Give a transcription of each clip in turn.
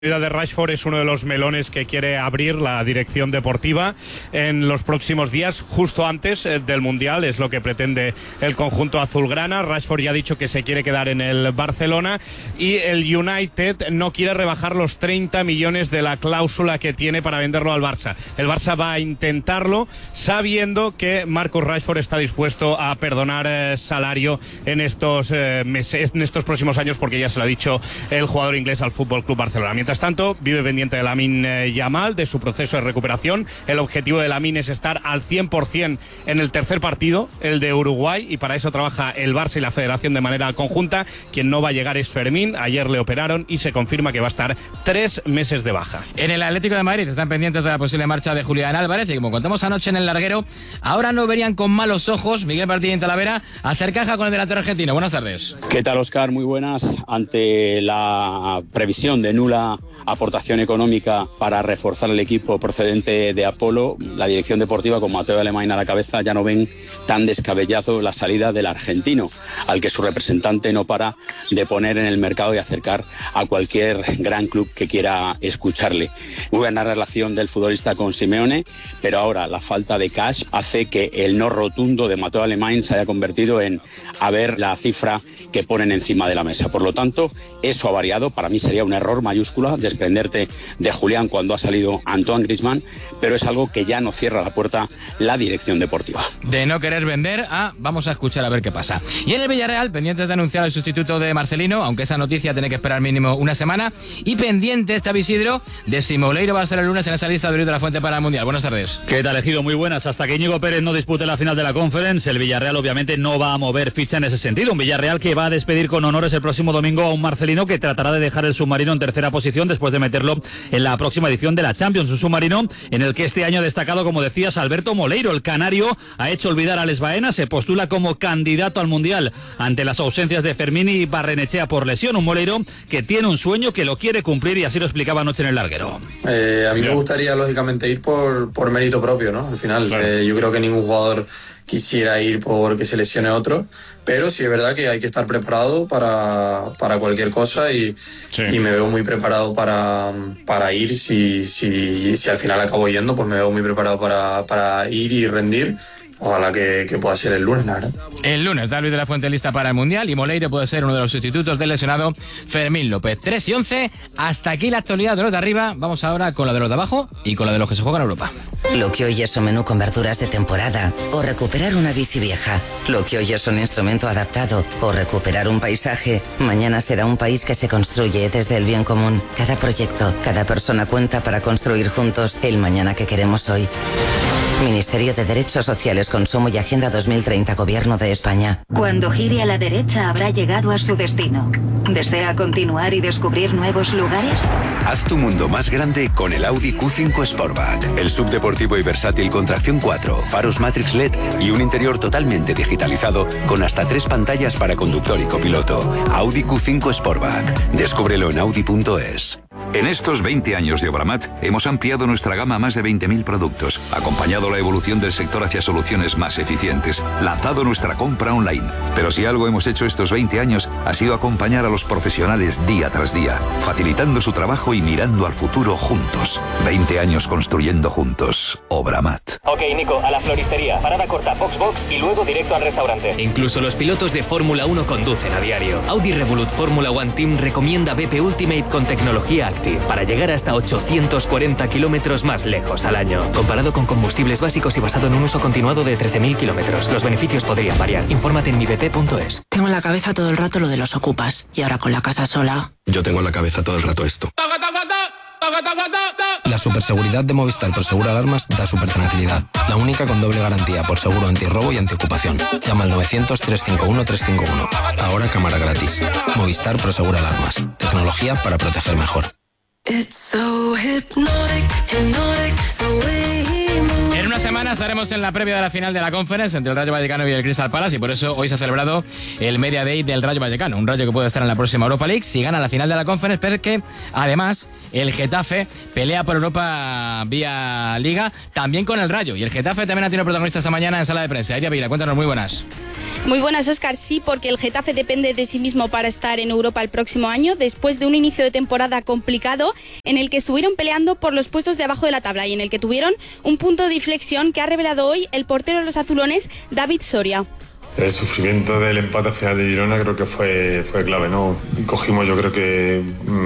La vida de Rashford es uno de los melones que quiere abrir la dirección deportiva en los próximos días, justo antes del Mundial, es lo que pretende el conjunto azulgrana. Rashford ya ha dicho que se quiere quedar en el Barcelona y el United no quiere rebajar los 30 millones de la cláusula que tiene para venderlo al Barça. El Barça va a intentarlo sabiendo que Marcus Rashford está dispuesto a perdonar salario en estos meses, en estos próximos años, porque ya se lo ha dicho el jugador inglés al Fútbol Club Barcelona. Mientras tanto, vive pendiente de Lamine Yamal, de su proceso de recuperación. El objetivo de Lamine es estar al 100% en el tercer partido, el de Uruguay, y para eso trabaja el Barça y la Federación de manera conjunta. Quien no va a llegar es Fermín. Ayer le operaron y se confirma que va a estar 3 meses de baja. En el Atlético de Madrid están pendientes de la posible marcha de Julián Álvarez y, como contamos anoche en el larguero, ahora no verían con malos ojos Miguel Martín Talavera hacer caja con el delantero argentino. Buenas tardes. ¿Qué tal, Óscar? Muy buenas. Ante la previsión de nula aportación económica para reforzar el equipo procedente de Apolo, la dirección deportiva, con Mateo Alemany a la cabeza, ya no ven tan descabellado la salida del argentino, al que su representante no para de poner en el mercado y acercar a cualquier gran club que quiera escucharle. Muy buena relación del futbolista con Simeone, pero ahora la falta de cash hace que el no rotundo de Mateo Alemany se haya convertido en a ver la cifra que ponen encima de la mesa. Por lo tanto, eso ha variado. Para mí sería un error mayúscula desprenderte de Julián cuando ha salido Antoine Griezmann, pero es algo que ya no cierra la puerta la dirección deportiva. De no querer vender a vamos a escuchar a ver qué pasa. Y en el Villarreal, pendientes de anunciar el sustituto de Marcelino, aunque esa noticia tiene que esperar mínimo una semana, y pendientes, Xavi Isidro, de si Moleiro va a ser el lunes en esa lista de Brito de la Fuente para el Mundial. Buenas tardes. ¿Qué tal, Ejido? Muy buenas. Hasta que Íñigo Pérez no dispute la final de la Conference, el Villarreal obviamente no va a mover ficha en ese sentido. Un Villarreal que va a despedir con honores el próximo domingo a un Marcelino que tratará de dejar el submarino en tercera posición después de meterlo en la próxima edición de la Champions. Un submarino en el que este año ha destacado, como decías, Alberto Moleiro. El canario ha hecho olvidar a Alex Baena, se postula como candidato al Mundial ante las ausencias de Fermín y Barrenechea por lesión. Un Moleiro que tiene un sueño, que lo quiere cumplir, y así lo explicaba anoche en el larguero. A mí me gustaría, lógicamente, ir por mérito propio, ¿no? Al final, claro. Yo creo que ningún jugador quisiera ir porque se lesione otro, pero sí es verdad que hay que estar preparado para cualquier cosa y me veo muy preparado para ir. Si al final acabo yendo, pues me veo muy preparado para ir y rendir. Ojalá que pueda ser el lunes, la verdad. El lunes, David de la Fuente lista para el Mundial, y Moleiro puede ser uno de los sustitutos del lesionado Fermín López. 3:11, hasta aquí la actualidad de los de arriba. Vamos ahora con la de los de abajo y con la de los que se juegan en Europa. Lo que hoy es un menú con verduras de temporada, o recuperar una bici vieja. Lo que hoy es un instrumento adaptado, o recuperar un paisaje, mañana será un país que se construye desde el bien común. Cada proyecto, cada persona cuenta para construir juntos el mañana que queremos hoy. Ministerio de Derechos Sociales, Consumo y Agenda 2030, Gobierno de España. Cuando gire a la derecha habrá llegado a su destino. ¿Desea continuar y descubrir nuevos lugares? Haz tu mundo más grande con el Audi Q5 Sportback. El subdeportivo y versátil con tracción 4, faros Matrix LED y un interior totalmente digitalizado con hasta 3 pantallas para conductor y copiloto. Audi Q5 Sportback. Descúbrelo en Audi.es. En estos 20 años de Obramat hemos ampliado nuestra gama a más de 20.000 productos, acompañado la evolución del sector hacia soluciones más eficientes, lanzado nuestra compra online. Pero si algo hemos hecho estos 20 años ha sido acompañar a los profesionales día tras día, facilitando su trabajo y mirando al futuro juntos. 20 años construyendo juntos. Obramat. Ok, Nico, a la floristería, parada corta, box y luego directo al restaurante. Incluso los pilotos de Fórmula 1 conducen a diario. Audi Revolut Fórmula One Team recomienda BP Ultimate con tecnología Active para llegar hasta 840 kilómetros más lejos al año. Comparado con combustibles básicos y basado en un uso continuado de 13.000 kilómetros. Los beneficios podrían variar. Infórmate en mibp.es. Tengo en la cabeza todo el rato lo de los ocupas. Y ahora con la casa sola... Yo tengo en la cabeza todo el rato esto. La superseguridad de Movistar Prosegur Alarmas da súper tranquilidad. La única con doble garantía por seguro antirrobo y antiocupación. Llama al 900-351-351. Ahora cámara gratis. Movistar Prosegur Alarmas. Tecnología para proteger mejor. En una semana estaremos en la previa de la final de la Conference entre el Rayo Vallecano y el Crystal Palace, y por eso hoy se ha celebrado el Media Day del Rayo Vallecano, un Rayo que puede estar en la próxima Europa League si gana la final de la Conference, pero que además el Getafe pelea por Europa vía Liga también con el Rayo, y el Getafe también ha tenido protagonista esta mañana en sala de prensa. Iria Vila, cuéntanos, muy buenas. Muy buenas, Óscar. Sí, porque el Getafe depende de sí mismo para estar en Europa el próximo año, después de un inicio de temporada complicado en el que estuvieron peleando por los puestos de abajo de la tabla y en el que tuvieron un punto de inflexión que ha revelado hoy el portero de los azulones, David Soria. El sufrimiento del empate final de Girona creo que fue clave, ¿no? Cogimos, yo creo que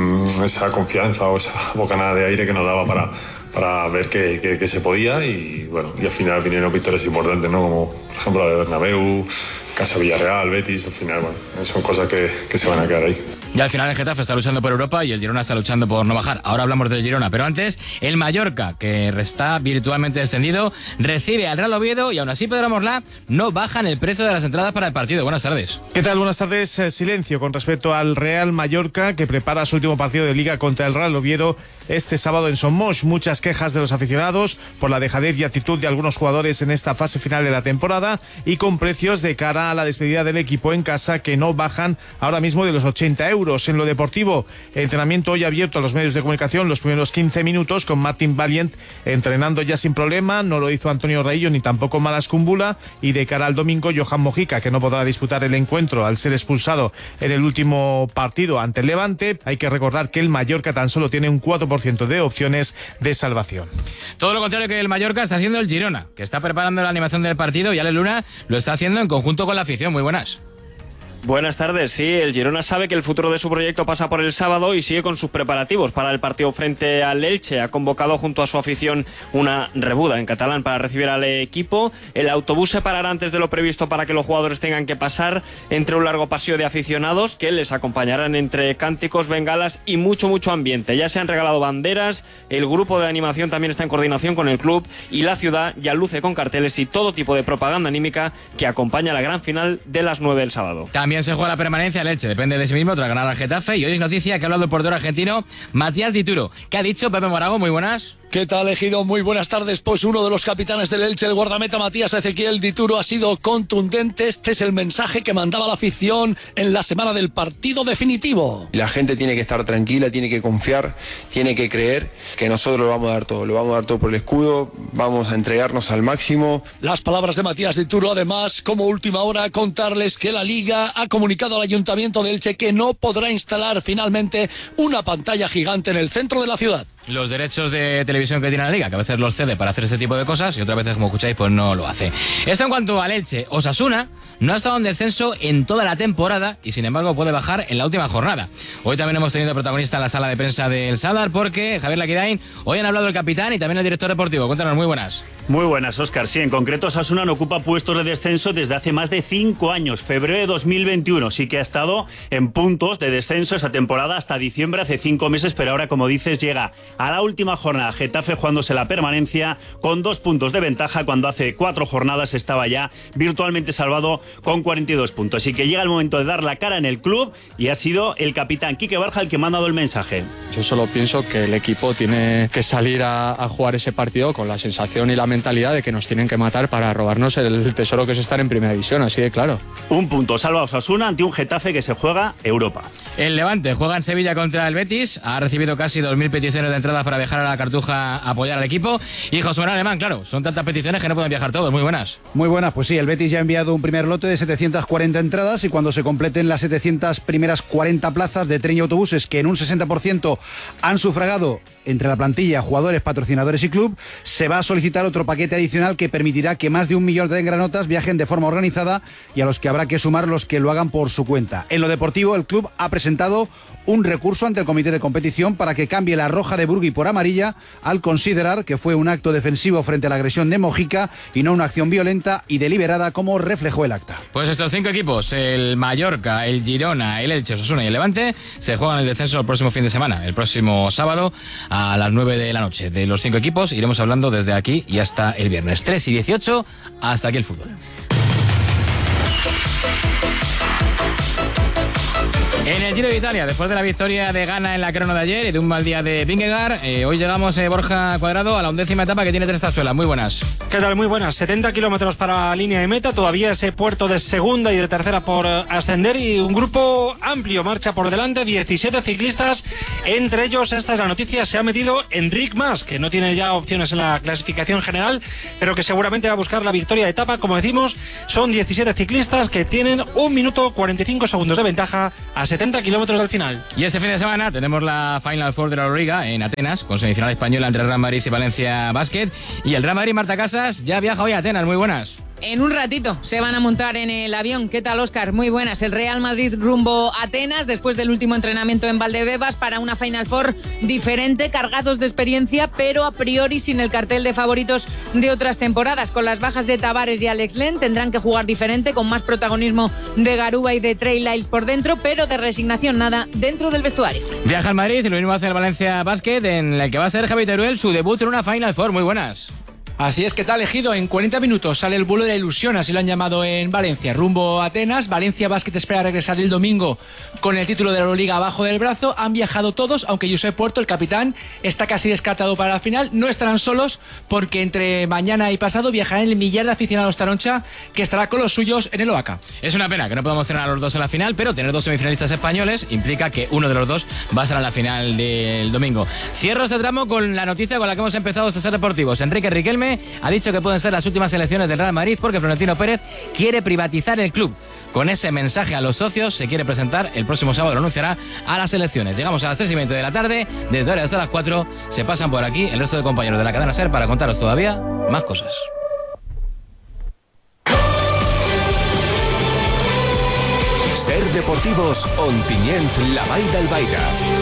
esa confianza o esa bocanada de aire que nos daba para ver que se podía y bueno, y al final vinieron victorias importantes, ¿no? Como por ejemplo la de Bernabéu, Casa Villarreal, Betis, al final, bueno, son cosas que se van a quedar ahí. Y al final el Getafe está luchando por Europa y el Girona está luchando por no bajar. Ahora hablamos del Girona, pero antes el Mallorca, que está virtualmente descendido, recibe al Real Oviedo y aún así Pedro Morlá no bajan el precio de las entradas para el partido. Buenas tardes. ¿Qué tal? Buenas tardes. Silencio con respecto al Real Mallorca, que prepara su último partido de Liga contra el Real Oviedo este sábado en Somos. Muchas quejas de los aficionados por la dejadez y actitud de algunos jugadores en esta fase final de la temporada y con precios de cara a la despedida del equipo en casa que no bajan ahora mismo de los 80 euros. En lo deportivo, entrenamiento hoy abierto a los medios de comunicación los primeros 15 minutos con Martin Valiant entrenando ya sin problema. No lo hizo Antonio Raillo ni tampoco Malas Kumbula, y de cara al domingo Johan Mojica, que no podrá disputar el encuentro al ser expulsado en el último partido ante el Levante. Hay que recordar que el Mallorca tan solo tiene un 4% de opciones de salvación. Todo lo contrario que el Mallorca está haciendo el Girona, que está preparando la animación del partido y Ale Luna lo está haciendo en conjunto con la afición. Muy buenas. Buenas tardes. Sí, el Girona sabe que el futuro de su proyecto pasa por el sábado y sigue con sus preparativos para el partido frente al Elche. Ha convocado junto a su afición una rebuda en catalán para recibir al equipo. El autobús se parará antes de lo previsto para que los jugadores tengan que pasar entre un largo pasillo de aficionados que les acompañarán entre cánticos, bengalas y mucho ambiente. Ya se han regalado banderas, el grupo de animación también está en coordinación con el club y la ciudad ya luce con carteles y todo tipo de propaganda anímica que acompaña la gran final de las 9 del sábado. También se juega la permanencia el Elche, depende de sí mismo tras ganar al Getafe, y hoy es noticia que ha hablado el portero argentino Matías Dituro. ¿Qué ha dicho Pepe Morago? Muy buenas. ¿Qué tal, Ejido? Muy buenas tardes. Pues uno de los capitanes del Elche, el guardameta Matías Ezequiel Dituro, ha sido contundente. Este es el mensaje que mandaba la afición en la semana del partido definitivo. La gente tiene que estar tranquila, tiene que confiar, tiene que creer que nosotros lo vamos a dar todo por el escudo, vamos a entregarnos al máximo. Las palabras de Matías Dituro, además, como última hora, contarles que la Liga ha comunicado al Ayuntamiento de Elche que no podrá instalar finalmente una pantalla gigante en el centro de la ciudad. Los derechos de televisión que tiene la Liga, que a veces los cede para hacer ese tipo de cosas y otras veces, como escucháis, pues no lo hace. Esto en cuanto al Elche. Osasuna no ha estado en descenso en toda la temporada y sin embargo puede bajar en la última jornada. Hoy también hemos tenido protagonista en la sala de prensa del Sadar porque Javier Laquidain, hoy han hablado el capitán y también el director deportivo. Cuéntanos, muy buenas. Muy buenas, Óscar. Sí, en concreto Osasuna no ocupa puestos de descenso desde hace más de 5 años, febrero de 2021. Sí que ha estado en puntos de descenso esa temporada hasta diciembre, hace 5 meses, pero ahora, como dices, llega a la última jornada. Getafe jugándose la permanencia con 2 puntos de ventaja cuando hace 4 jornadas estaba ya virtualmente salvado con 42 puntos. Así que llega el momento de dar la cara en el club y ha sido el capitán Quique Barja el que me ha dado el mensaje. Yo solo pienso que el equipo tiene que salir a jugar ese partido con la sensación y la mentalidad de que nos tienen que matar para robarnos el tesoro que es estar en primera división, así de claro. Un punto salva a Osasuna ante un Getafe que se juega Europa. El Levante juega en Sevilla contra el Betis, ha recibido casi 2.000 peticiones de entradas para viajar a la Cartuja a apoyar al equipo. Y José Manuel Alemán, claro, son tantas peticiones que no pueden viajar todos. Muy buenas. Muy buenas, pues sí, el Betis ya ha enviado un primer lote de 740 entradas y cuando se completen las 700 primeras 40 plazas de tren y autobuses que en un 60% han sufragado entre la plantilla, jugadores, patrocinadores y club, se va a solicitar otro paquete adicional que permitirá que más de 1 millón de granotas viajen de forma organizada y a los que habrá que sumar los que lo hagan por su cuenta. En lo deportivo, el club ha presentado un recurso ante el comité de competición para que cambie la roja de Burgui por amarilla al considerar que fue un acto defensivo frente a la agresión de Mojica y no una acción violenta y deliberada como reflejó el acta. Pues estos 5 equipos, el Mallorca, el Girona, el Elche, Osasuna y el Levante, se juegan el descenso el próximo fin de semana, el próximo sábado a las 9 de la noche. De los 5 equipos iremos hablando desde aquí y hasta el viernes 3 y 18, hasta aquí el fútbol. En el Giro de Italia, después de la victoria de Ghana en la crono de ayer y de un mal día de Vingegaard, hoy llegamos, Borja Cuadrado, a la 11ª etapa que tiene 3 tazuelas. Muy buenas. ¿Qué tal? Muy buenas. 70 kilómetros para la línea de meta, todavía ese puerto de segunda y de tercera por ascender y un grupo amplio marcha por delante, 17 ciclistas, entre ellos, esta es la noticia, se ha metido Enric Mas, que no tiene ya opciones en la clasificación general, pero que seguramente va a buscar la victoria de etapa. Como decimos, son 17 ciclistas que tienen 1 minuto 45 segundos de ventaja a 70 kilómetros del final. Y este fin de semana tenemos la Final Four de la Euroliga en Atenas, con semifinal española entre Real Madrid y Valencia Basket. Y el Real Madrid, Marta Casas, ya viaja hoy a Atenas. Muy buenas. En un ratito se van a montar en el avión. ¿Qué tal, Óscar? Muy buenas. El Real Madrid rumbo a Atenas después del último entrenamiento en Valdebebas para una Final Four diferente, cargados de experiencia, pero a priori sin el cartel de favoritos de otras temporadas. Con las bajas de Tavares y Alex Len tendrán que jugar diferente, con más protagonismo de Garuba y de Trey Lyles por dentro, pero de resignación nada dentro del vestuario. Viaja al Madrid y lo mismo hace el Valencia Basket, en el que va a ser Javi Teruel su debut en una Final Four. Muy buenas. Así es, que tal, Ejido. En 40 minutos sale el vuelo de la ilusión, así lo han llamado en Valencia, rumbo a Atenas. Valencia Basket espera regresar el domingo con el título de la Euroliga abajo del brazo. Han viajado todos, aunque Josep Puerto, el capitán, está casi descartado para la final. No estarán solos, porque entre mañana y pasado viajarán el millar de aficionados taroncha, que estará con los suyos en el OACA. Es una pena que no podamos tener a los dos en la final, pero tener 2 semifinalistas españoles implica que uno de los dos va a estar en la final del domingo. Cierro este tramo con la noticia con la que hemos empezado estos deportivos. Enrique Riquelme ha dicho que pueden ser las últimas elecciones del Real Madrid porque Florentino Pérez quiere privatizar el club. Con ese mensaje a los socios se quiere presentar el próximo sábado, lo anunciará a las elecciones. Llegamos a las 3:20 de la tarde, desde ahora hasta las 4 se pasan por aquí el resto de compañeros de la cadena SER para contaros todavía más cosas. SER Deportivos, Ontinyent, La Vall d'Albaida.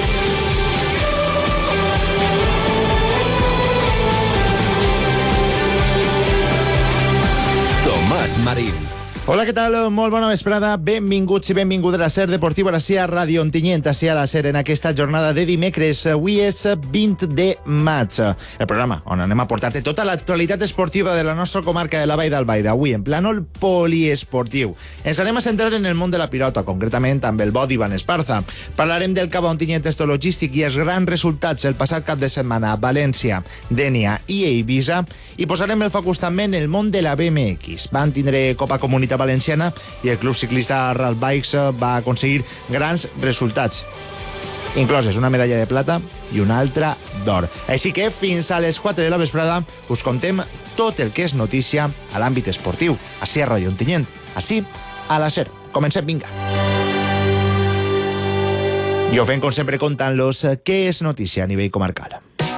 Tomàs Marín. Hola, què tal? Molt bona vesprada. Benvinguts i benvingudes a SER Deportiu, ara sí a Ràdio Ontinyent, així a la SER en aquesta jornada de dimecres. Avui és 20 de maig. El programa on anem a portar-te tota l'actualitat esportiva de la nostra comarca de la Vall d'Albaida. Avui en plànol poliesportiu. Ens anem a centrar en el món de la pilota, concretament amb el body Ivan Esparza. Parlarem del Cava Ontinyent Estologístic i els grans resultats el passat cap de setmana a València, Dénia i Eivissa, i posarem el focus també en el món de la BMX. Van tindre Copa Comunitat Valenciana i el club ciclista Ral Bikes va aconseguir grans resultats, incloses una medalla de plata i una altra d'or. Així que fins a les 4 de la vesprada us contem tot el que és notícia a l'àmbit esportiu, així a Ràdio Ontinyent, així a la SER. Comencem, vinga. I ho fem com sempre contant-los què és notícia a nivell comarcal.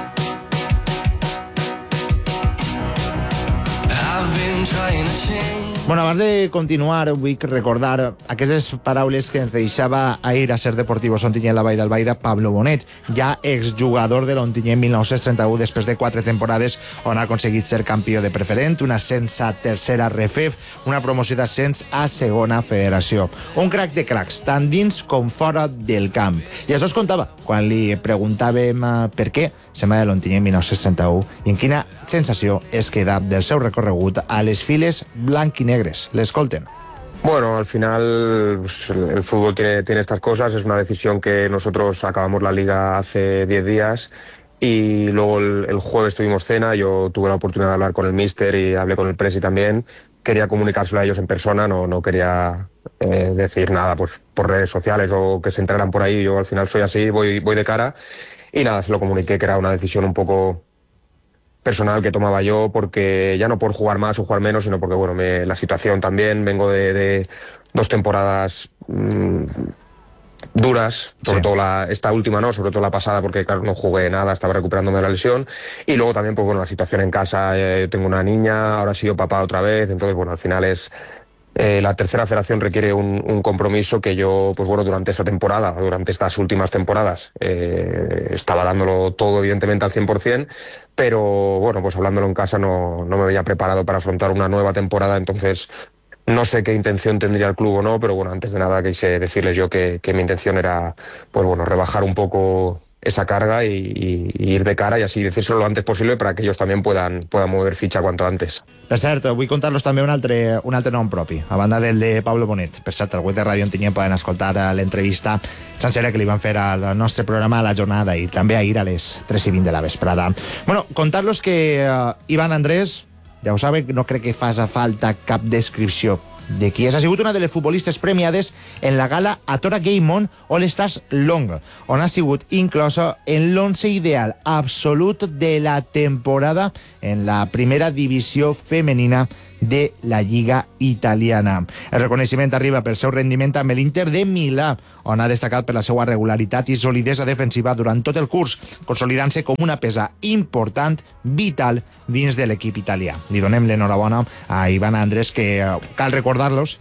Bueno, abans de continuar, vull recordar aquestes paraules que ens deixava ahir a SER Deportivos Ontinyent, la Vall d'Albaida, Pablo Bonet, ja exjugador de l'Ontinyent 1931 després de 4 temporades on ha aconseguit ser campió de preferent, un ascens a tercera RFEF, una promoció d'ascens a segona federació. Un crac de cracs, tant dins com fora del camp. I això es contava quan li preguntàvem per què se'n va de l'Ontinyent 1961 i en quina sensació es queda del seu recorregut a les files blanc i negres. L'escolten. Bueno, al final pues, el fútbol tiene estas cosas, es una decisión que nosotros acabamos la liga hace 10 días y luego el jueves tuvimos cena, yo tuve la oportunidad de hablar con el míster y hablé con el presi también, quería comunicárselo a ellos en persona, no quería decir nada pues por redes sociales o que se enteraran por ahí, yo al final soy así, voy de cara y nada, se lo comuniqué que era una decisión un poco personal que tomaba yo, porque ya no por jugar más o jugar menos, sino porque bueno, la situación también, vengo de 2 temporadas duras, sobre todo esta última no, sobre todo la pasada, porque claro, no jugué nada, estaba recuperándome de la lesión, y luego también pues bueno, la situación en casa, tengo una niña, ahora he sido papá otra vez, entonces bueno, al final es la tercera federación requiere un compromiso que yo, pues bueno, durante esta temporada, durante estas últimas temporadas, estaba dándolo todo evidentemente al 100%, pero bueno, pues hablándolo en casa no me había preparado para afrontar una nueva temporada, entonces no sé qué intención tendría el club o no, pero bueno, antes de nada quise decirles yo que mi intención era, pues bueno, rebajar un poco esa carga y ir de cara y así decírselo lo antes posible para que ellos también puedan mover ficha cuanto antes. Per cert, vull contar-los també un altre nom propi, a banda del de Pablo Bonet. Per cert, al web de Ràdio Ontinyent poden escoltar l'entrevista sencera que li van fer al nostre programa a la jornada i també ahir a les 3:20 de la vesprada. Bueno, contar-los que Iván Andrés, ja ho saben, no crec que faci falta cap descripció de qui és. Ha sigut una de les futbolistes premiades en la gala Atora Game On All Stars Long, on ha sigut inclosa en l'11 ideal absolut de la temporada en la primera divisió femenina de la Lliga italiana. El reconeixement arriba pel seu rendiment amb l'Inter de Milà, on ha destacat per la seva regularitat i solidesa defensiva durant tot el curs, consolidant-se com una peça important, vital, dins de l'equip italià. Li donem l'enhorabona a Iván Andrés, que cal recordar-los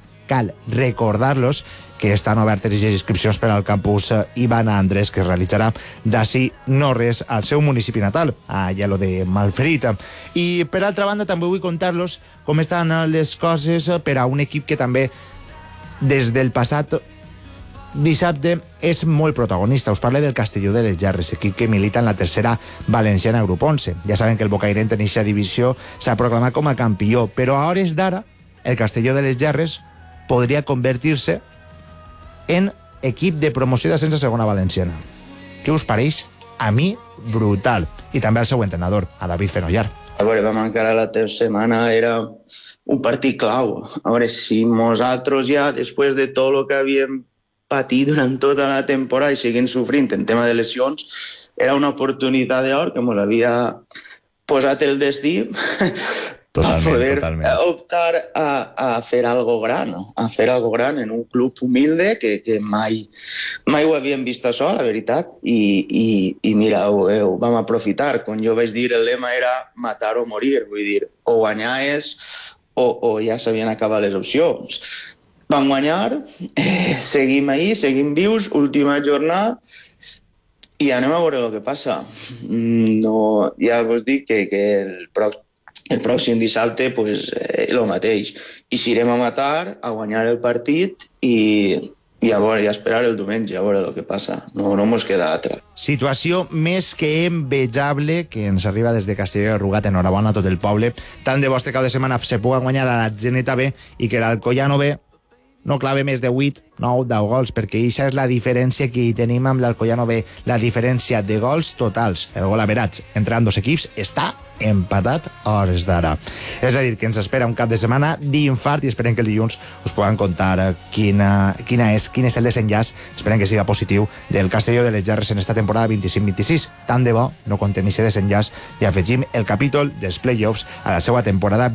que estan obertes les inscripcions per al campus Iván Andrés, que es realitzarà d'ací no res al seu municipi natal, a Lledó de Malferit. I per altra banda també vull contar-los com estan les coses per a un equip que també des del passat dissabte és molt protagonista. Us parlo del Castelló de les Gerres, equip que milita en la tercera valenciana Grup 11. Ja saben que el Bocairent en aquesta divisió s'ha proclamat com a campió, però a hores d'ara el Castelló de les Gerres podria convertir-se en equip de promoció d'ascens a segona valenciana. Què us pareix? A mi, brutal. I també al seu entrenador, a David Fenollar. A veure, vam encarar la setmana, era un partit clau. A veure, si nosaltres ja, després de tot el que havíem patit durant tota la temporada i seguint sofrint en tema de lesions, era una oportunitat d'or que ens havia posat el destí per poder optar a fer algo gran, en un club humilde que mai ho havíem vist això, la veritat, i mira, ho vam aprofitar. Com jo vaig dir, el lema era matar o morir, vull dir, o guanyar o ja s'havien acabat les opcions. Vam guanyar, seguim ahí, seguim vius, última jornada, i anem a veure el que passa. No, ja vos dic que el pròxim dissabte pues, el mateix. I s'irem a matar, a guanyar el partit i a veure, i a esperar el diumenge, a veure el que passa. No mos queda altra. Situació més que envejable que ens arriba des de Castelló de Rugat. Enhorabona a tot el poble. Tant de bo este cap de setmana se puga guanyar a la Zeneta B i que l'Alcoyano B no clave més de 8, 9, 10 gols, perquè això és la diferència que hi tenim amb l'Alcoyano B, la diferència de gols totals. El gol average entre ambdós equips està empatat a hores d'ara. És a dir, que ens espera un cap de setmana d'infart i esperem que el dilluns us puguem contar quin és el desenllaç, esperem que siga positiu, del Castelló de les Gerres en esta temporada 25-26. Tant de bo no contem aquest desenllaç i afegim el capítol dels play-offs a la seva temporada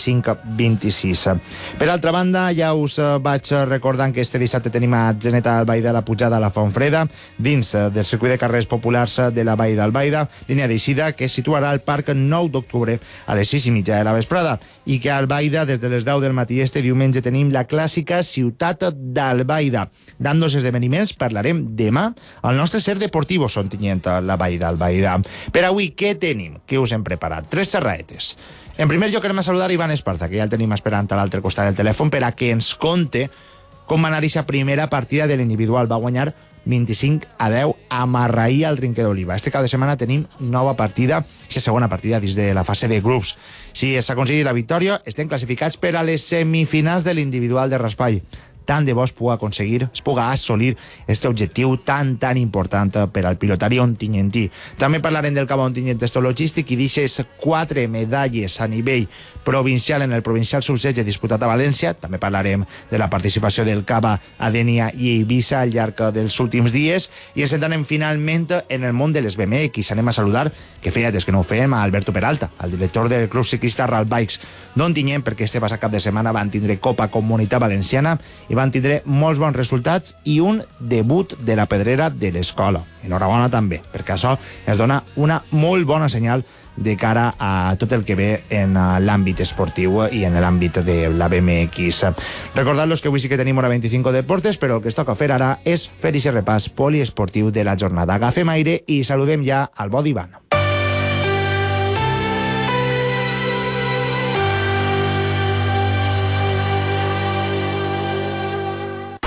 25-26. Per altra banda, ja us vaig recordant que este dissabte tenim a Zeneta Albaida la pujada a la Fontfreda dins del circuit de carrers populars de la Vall d'Albaida, línia d'eixida que es situarà al Parc 9 d'octubre a les 6:30 de la vesprada, i que a Albaida des de les 10 del matí este diumenge tenim la clàssica ciutat d'Albaida. D'ambdós esdeveniments parlarem demà al nostre Ser Deportivo Ontinyent a la Vall d'Albaida. Per avui, què tenim? Què us hem preparat? 3 xerraetes. En primer lloc, anem a saludar Iván Esparza, que ja el tenim esperant a l'altre costat del telèfon per a que ens conte com va anar aquesta primera partida de l'individual. Va guanyar 25-10 a Marraí al Trinquer d'Oliva. Este cap de setmana tenim nova partida, aquesta segona partida dins de la fase de grups. Si s'aconsegueix la victòria, estem classificats per a les semifinals de l'individual de raspall. Tant de bo es puga assolir este objectiu tan important per al pilotari ontinyentí. També parlarem del Cava Ontinyent Logístic i d'aixes 4 medalles a nivell provincial en el provincial sub-16 disputat a València. També parlarem de la participació del Cava a Dénia i Eivissa al llarg dels últims dies i ens centrarem finalment en el món de les BMX. Anem a saludar, que feia des que no ho fèiem, a Alberto Peralta, el director del club ciclista Ralt Bikes d'Ontinyent, perquè este passat cap de setmana van tindre Copa Comunitat Valenciana i van tindre molts bons resultats i un debut de la pedrera de l'escola. Enhorabona també, perquè això ens dona una molt bona senyal de cara a tot el que ve en l'àmbit esportiu i en l'àmbit de la BMX. Recordar-los que avui sí que tenim hora 25 de deportes, però el que es toca fer ara és fer aquest repàs poliesportiu de la jornada. Agafem aire i saludem ja al bo d'Ivan.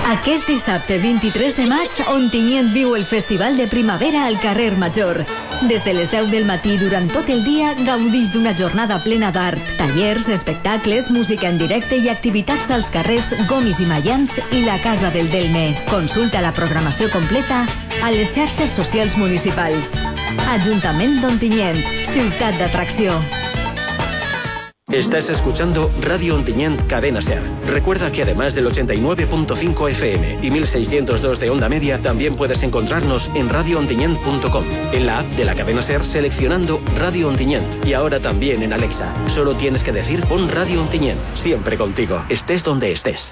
Aquest dissabte 23 de maig, Ontinyent viu el Festival de Primavera al carrer Major. Des de les 10 del matí durant tot el dia gaudix d'una jornada plena d'art, tallers, espectacles, música en directe i activitats als carrers Gomis i Mayans i la Casa del Delme. Consulta la programació completa a les xarxes socials municipals. Ajuntament d'Ontinyent, ciutat d'atracció. Estás escuchando Radio Ontinyent Cadena SER. Recuerda que además del 89.5 FM y 1602 de onda media, también puedes encontrarnos en radioontinyent.com, en la app de la cadena SER seleccionando Radio Ontinyent y ahora también en Alexa. Solo tienes que decir pon Radio Ontinyent, siempre contigo, estés donde estés.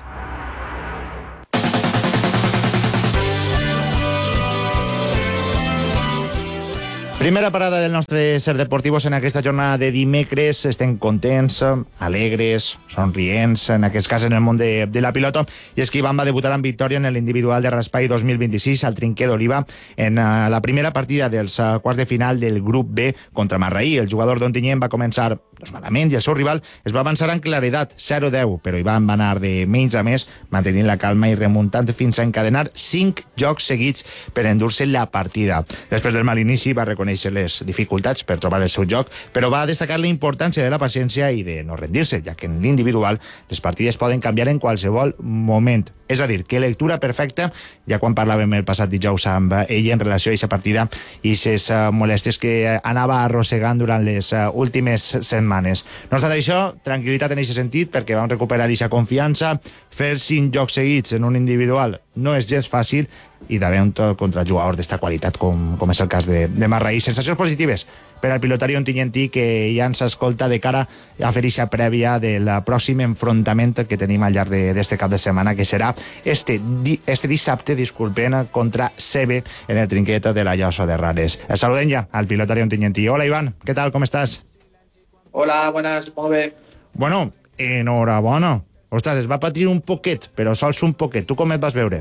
Primera parada del nostre Ser Deportivos en aquesta jornada de dimecres. Estem contents, alegres, somrients, en aquest cas en el món de la pilota. I és que Ivan va debutar amb victòria en l'individual de Raspai 2026 al Trinquer d'Oliva en la primera partida dels quarts de final del grup B contra Marraí. El jugador d'Ontinyent va començar malament i el seu rival es va avançar amb claredat, 0-10, però Ivan va anar de menys a més, mantenint la calma i remuntant fins a encadenar 5 jocs seguits per endur-se la partida. Després del mal inici va reconèixer les dificultats per trobar el seu joc, però va destacar la importància de la paciència i de no rendir-se, ja que en l'individual les partides poden canviar en qualsevol moment. És a dir, que lectura perfecta, ja quan parlàvem el passat dijous amb ell en relació a aquesta partida i les molèsties que anava arrossegant durant les últimes setmanes. No obstant això, tranquil·litat en aquest sentit, perquè vam recuperar aquesta confiança. Fer 5 jocs seguits en un individual no és gens fàcil i davant contra jugadors d'esta qualitat com és el cas de Marraí. Sensacions positives per al pilotari ontinyentí que ja ens escolta de cara a fer aquesta prèvia del pròxim enfrontament que tenim al llarg d'este cap de setmana, que serà este dissabte, contra Sebe en el Trinquet de la Llosa de Rares. El saludem ja al pilotari ontinyentí. Hola, Iván, què tal, com estàs? Hola, buenas, molt bé. Bueno, enhorabona. Ostres, es va patir un poquet, però sols un poquet. Tu com et vas veure?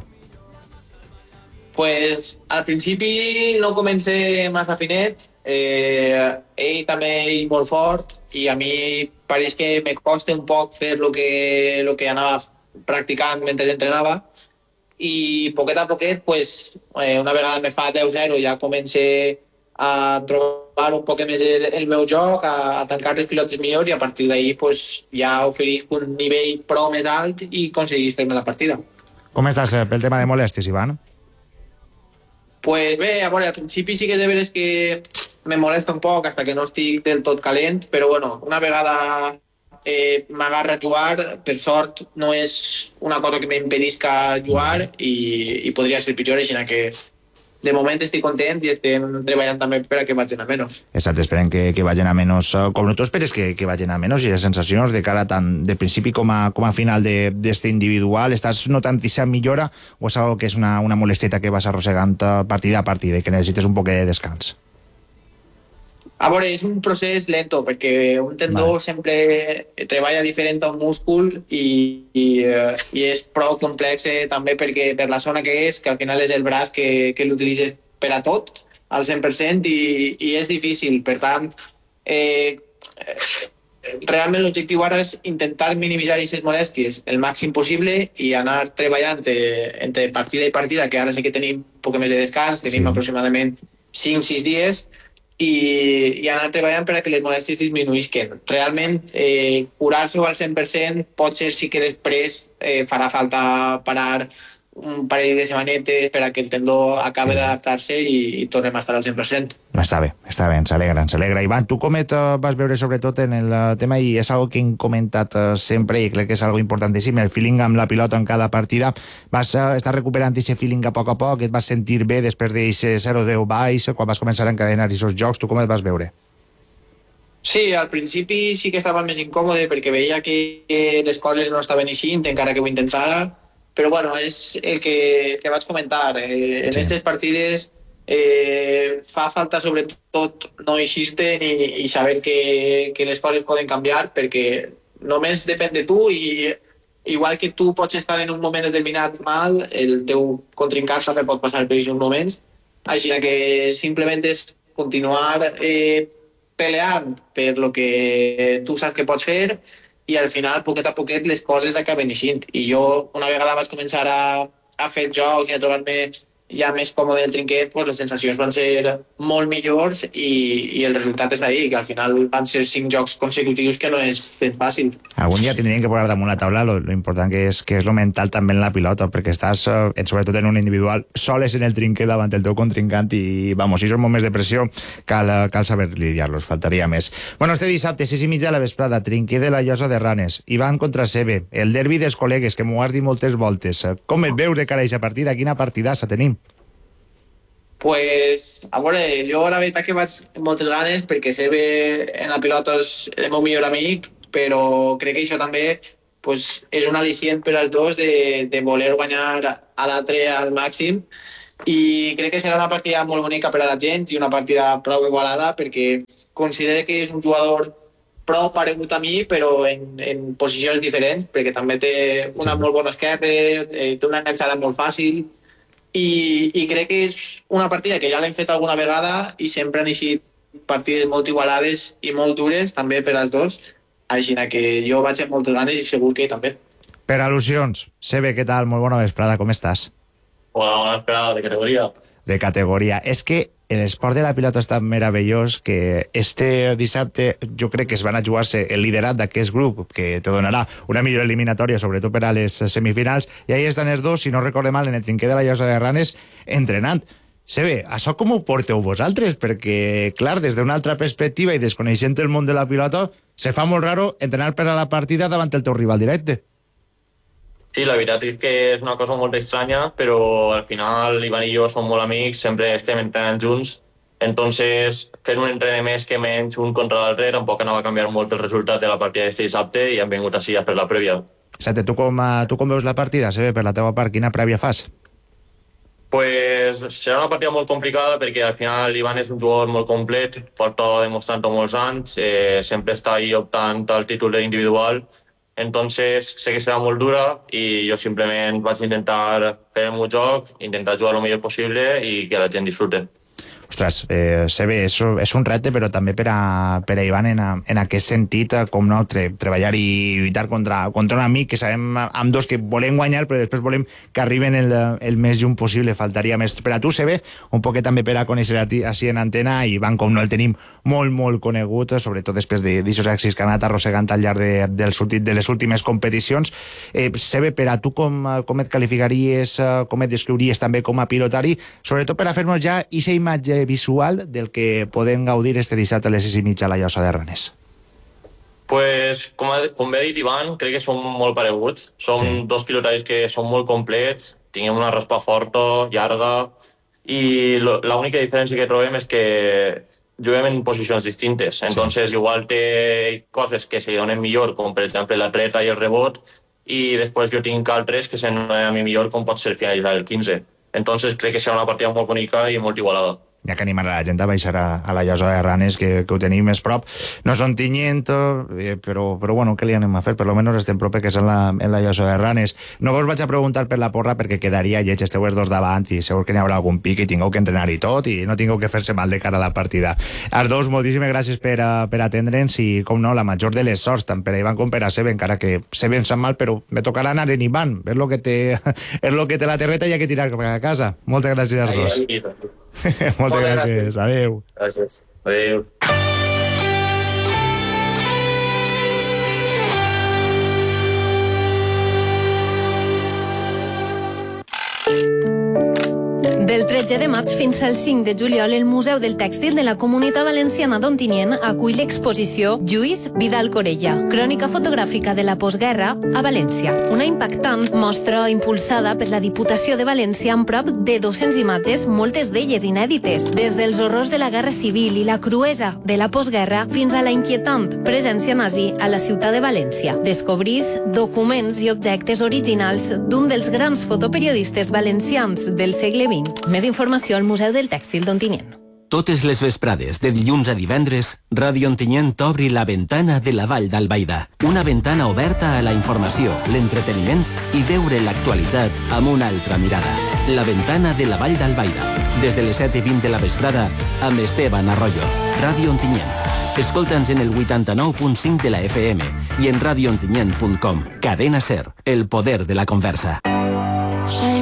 Pues al principi no comencé massa finet, ell també molt fort i a mi pareix que me costa un poc fer lo que anava practicant mentre entrenava i poquet a poquet, pues, una vegada me fa 10-0 ja comencé a trobar un poc més el meu joc, a tancar les pilotes millor i a partir d'ahir pues, ja oferís un nivell prou més alt i aconseguís fer-me la partida. Com estàs pel tema de molèsties, Ivan? Pues bé, a veure, al principi sí que és de veres que me molesta un poc hasta que no estic del tot calent, però bueno, una vegada m'agarra a jugar, per sort no és una cosa que m'impedisca jugar i podria ser pitjor, així que de moment estic content i estem treballant també per a que vagin a menys. Exacte, esperem que vagin a menys. Com tu esperes que vagin a menys i les sensacions de cara tant de principi com a final d'este individual, estàs notant aquesta millora o és algo que és una molesteta que vas arrossegant partida a partida i que necessites un poc de descans? A veure, és un procés lento perquè un tendó sempre treballa diferent a un múscul i és prou complex també perquè per la zona que és, que al final és el braç que l'utilitzes per a tot, al 100%, i és difícil. Per tant, realment l'objectiu ara és intentar minimitzar aquestes molèsties el màxim possible i anar treballant entre partida i partida, que ara sí que tenim un poc més de descans, tenim aproximadament 5-6 dies, i anar treballant per a que les molèsties disminuïsquen. Realment, curar-se al 100% potser sí que després farà falta parar un parell de setmanetes per a que el tendó acabi d'adaptar-se i tornem a estar al 100%. Està bé, ens alegra. Ivan, tu com et vas veure sobretot en el tema, i és algo que hem comentat sempre i crec que és algo importantíssim, el feeling amb la pilota en cada partida. Vas estar recuperant aquest feeling a poc, et vas sentir bé després d'aquest 0-10 baix, quan vas començar a encadenar aquests jocs, tu com et vas veure? Sí, al principi sí que estava més incòmode perquè veia que les coses no estaven així, encara que ho intentara, però bueno, és el que vaig comentar. En aquestes partides fa falta sobretot no eixir-te i saber que les coses poden canviar, perquè només depèn de tu i igual que tu pots estar en un moment determinat mal, el teu contrincat també pot passar per aquests moments, així que simplement és continuar peleant per lo que tu saps que pots fer i al final, poquet a poquet, les coses acaben eixint. I jo, una vegada vaig començar a a fer jocs i a trobar-me ja més còmode el trinquet, pues les sensacions van ser molt millors i el resultat és ahí, que al final van ser 5 jocs consecutius que no és ben fàcil. Algun dia tindríem que posar damunt la taula lo important que és lo mental també en la pilota, perquè estàs, sobretot en un individual, soles en el trinquet davant el teu contrincant i, vamos, si són moments de pressió, cal saber lidiar-los, faltaria més. Bueno, este dissabte, 6:30 de la vesprada, trinquet de la Llosa de Ranes, Ivan contra Sebe, el derbi dels col·legues, que m'ho has dit moltes voltes. Com et veus de cara a aquesta partida? Quina partidassa tenim? Pues, a veure, jo la veritat que vaig amb moltes ganes perquè Sebe en la pilota és el meu millor amic, però crec que això també pues, és un al·licient per als dos de voler guanyar a l'altre al màxim i crec que serà una partida molt bonica per a la gent i una partida prou igualada perquè considero que és un jugador prou paregut a mi però en posicions diferents perquè també té una molt bona esquerra, té una enganxada molt fàcil i crec que és una partida que ja l'hem fet alguna vegada i sempre han eixit partides molt igualades i molt dures també per als dos, així que jo vaig amb moltes ganes i segur que també. Per al·lusions, Sebe, què tal? Molt bona vesprada, com estàs? Hola, bona vesprada, de categoria. De categoria. És que l'esport de la pilota és tan meravellós que este dissabte jo crec que es van a jugar-se el liderat d'aquest grup, que te donarà una millor eliminatòria, sobretot per a les semifinals, i ahí estan els dos, si no recorde mal, en el trinquet de la Llosa de Ranes, entrenant. Sebe, això com ho porteu vosaltres? Perquè, clar, des d'una altra perspectiva i desconeixent el món de la pilota, se fa molt raro entrenar per a la partida davant el teu rival directe. Sí, la veritat és que és una cosa molt estranya, però al final Ivan i jo som molt amics, sempre estem entrenant junts, entonces fer un entrene més que menys un contra l'altre tampoc anava a canviar molt el resultat de la partida d'este dissabte i hem vingut així a fer la prèvia. Exacte, tu com veus la partida, Sebe, per la teva part, quina prèvia fas? Pues serà una partida molt complicada perquè al final Ivan és un jugador molt complet, porta demostrant-ho molts anys, sempre està ahí optant al títol individual. Entonces sé que serà molt dura i jo simplement vaig intentar fer el meu joc, intentar jugar el millor possible i que la gent disfrute. Ostres, Sebe, és un repte, però també per a Ivan en aquest sentit, com no, treballar i lluitar contra un amic que sabem amb dos que volem guanyar, però després volem que arriben el més lluny possible, faltaria més. Per a tu, Sebe, un poquet també per a conèixer així en antena, i Ivan, com no, el tenim molt, molt conegut, sobretot després d'aixòs èxits que ha anat arrossegant al llarg de les últimes competicions. Sebe, per a tu com et qualificaries, com et descriuries també com a pilotari, sobretot per a fer-nos ja aquesta imatge visual del que podem gaudir este dissabte a les 6:30 a la Llosa de Ranes? Pues, com bé ha dit Ivan, crec que som molt pareguts. Som dos pilotaris que són molt complets, tinguem una raspa forta, llarga, i l'única diferència que trobem és que juguem en posicions distintes. Entonces, igual té coses que se li donen millor, com per exemple la treta i el rebot, i després jo tinc altres que se donen a mi millor, com pot ser finalitzar el 15. Entonces, crec que serà una partida molt bonica i molt igualada. Ja que animar a la gent a baixar a la Llosa de Ranes, que ho tenim més prop. No són Tinyent, però bueno, què li anem a fer? Per almenys estem proper, que és en la Llosa de Ranes. No vos vaig a preguntar per la porra, perquè quedaria lleig, esteu els dos davant, i segur que n'hi haurà algun pic, i tingueu que entrenar i tot, i no tingueu que fer-se mal de cara a la partida. Els dos, moltíssimes gràcies per atendre'ns, i, com no, la major de les sorts, tant per a Ivan com per a Sebe, encara que Sebe em sap mal, però me tocarà anar en Ivan, és lo que té la terreta i ha que tirar cap a casa. Moltes gràcies als dos. Moltes gràcies. Adéu. Gràcies. Adéu. Del 13 de maig fins al 5 de juliol, el Museu del Tèxtil de la Comunitat Valenciana d'Ontinyent acull l'exposició Lluís Vidal Corella, crònica fotogràfica de la postguerra a València. Una impactant mostra impulsada per la Diputació de València amb prop de 200 imatges, moltes d'elles inèdites, des dels horrors de la Guerra Civil i la cruesa de la postguerra fins a la inquietant presència nazi a la ciutat de València. Descobrís documents i objectes originals d'un dels grans fotoperiodistes valencians del segle XX. Més informació al Museu del Tèxtil d'Ontinyent. Totes les vesprades, de dilluns a divendres, Ràdio Ontinyent t'obri la ventana de la Vall d'Albaida. Una ventana oberta a la informació, l'entreteniment i veure l'actualitat amb una altra mirada. La ventana de la Vall d'Albaida. Des de les 7:20 de la vesprada, amb Esteban Arroyo. Ràdio Ontinyent. Escolta'ns en el 89.5 de la FM i en radioontinyent.com. Cadena SER, el poder de la conversa. Shine bright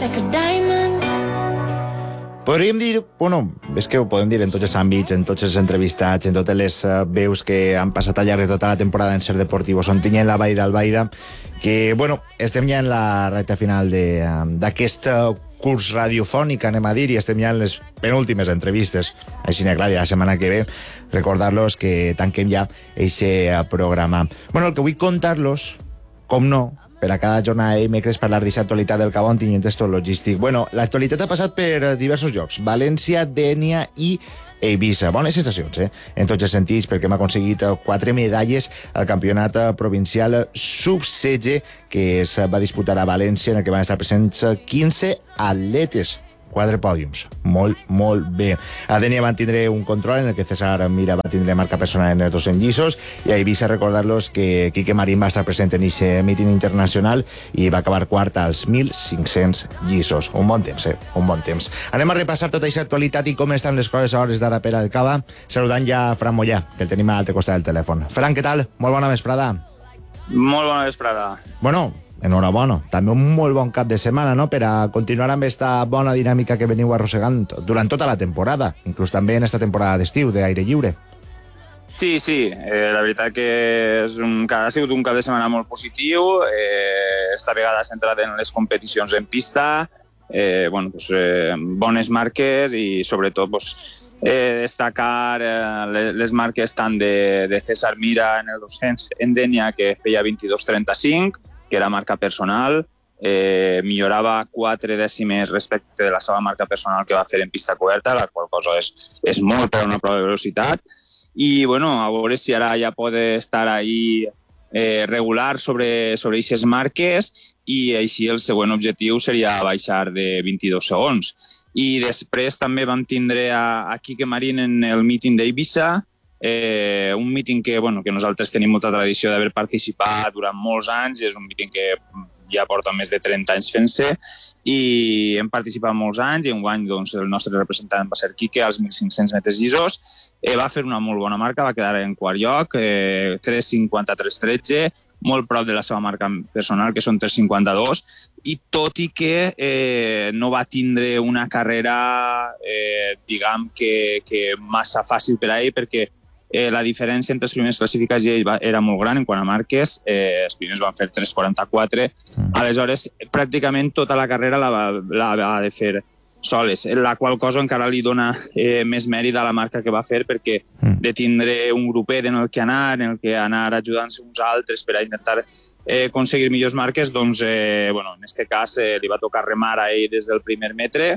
Podríem dir, bueno, és que ho podem dir en tots els àmbits, en tots els entrevistats, en totes les veus que han passat al llarg de tota la temporada en Ser Deportivo, on tinguem la Vall d'Albaida, que, bueno, estem ja en la recta final d'aquest curs radiofònic, anem a dir, i estem ja en les penúltimes entrevistes. Així, clar, la setmana que ve, recordar-los que tanquem ja aquest programa. Bueno, el que vull contar-los, com no, per a cada jornada de dimecres parlar d'aquesta actualitat del Cabón tinguent esto logístic. Bueno, l'actualitat ha passat per diversos llocs. València, Dénia i Eivissa. Bones sensacions, en tots els sentits, perquè hem aconseguit 4 medalles al campionat provincial sub-16 que es va disputar a València, en el que van estar presents 15 atletes. 4 pòdiums. Molt, molt bé. A Dénia van tindre un control en el que César Mira va tindre marca personal en els 200 lliços, i a Eivissa recordar-los que Quique Marín va estar present en aquest míting internacional i va acabar quart als 1.500 lliços. Un bon temps, un bon temps. Anem a repassar tota aquesta actualitat i com estan les coses a hores d'ara per al Cava, saludant ja a Fran Mollà, que el tenim a l'altre costat del telèfon. Fran, què tal? Molt bona vesprada. Molt bona vesprada. Bueno, enhorabona. També un molt bon cap de setmana, no?, per a continuar amb aquesta bona dinàmica que veniu arrossegant durant tota la temporada, inclús també en esta temporada d'estiu d'aire lliure. Sí, la veritat que ha sigut un cap de setmana molt positiu, esta vegada centrat en les competicions en pista, bones marques i sobretot destacar les marques tant de César Mira en el 200 en Dénia, que feia 22.35, que era marca personal, millorava 4 dècimes respecte de la seva marca personal que va fer en pista coberta, la qual cosa és molt per una prova de velocitat, i a veure si ara ja pot estar ahí regular sobre aquestes marques, i així el següent objectiu seria baixar de 22 segons. I després també vam tindre a Quique Marín en el míting d'Eivissa, un míting que nosaltres tenim molta tradició d'haver participat durant molts anys, és un míting que ja porta més de 30 anys fent-se i hem participat molts anys, i enguany el nostre representant va ser Quique als 1.500 metres llisos, va fer una molt bona marca, va quedar en quart lloc, 3.53.13, molt prop de la seva marca personal, que són 3.52, i tot i que no va tindre una carrera, diguem que massa fàcil per a ell, perquè la diferència entre els primers classificats i ell era molt gran en quant a marques, els primers van fer 3.44, aleshores pràcticament tota la carrera la va de fer soles, la qual cosa encara li dona més mèrit a la marca que va fer, perquè de tindre un grupet en el que anar ajudant-se uns altres per a intentar aconseguir millors marques, doncs en aquest cas li va tocar remar a ell des del primer metre,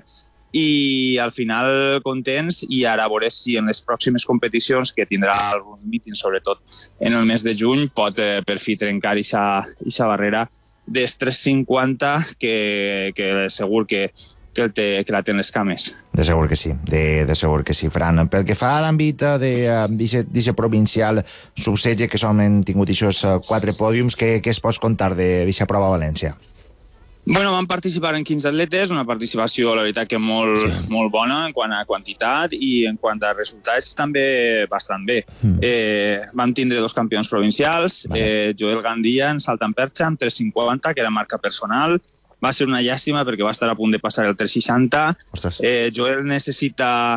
i al final contents, i ara a veure si en les pròximes competicions, que tindrà alguns mítings, sobretot en el mes de juny, pot per fi trencar aquesta barrera dels 3.50 que segur que la té en les cames. De segur que sí, de segur que sí, Fran. Pel que fa a l'àmbit d'aquest provincial sub-16, que han tingut aquests 4 pòdiums, què es pots contar d'aquesta prova a València? Vam participar en 15 atletes, una participació, la veritat, que molt bona en quant a quantitat, i en quant a resultats també bastant bé. Vam tindre 2 campions provincials, Joel Gandia en salt amb perxa amb 3.50, que era marca personal. Va ser una llàstima perquè va estar a punt de passar el 3.60. Joel necessita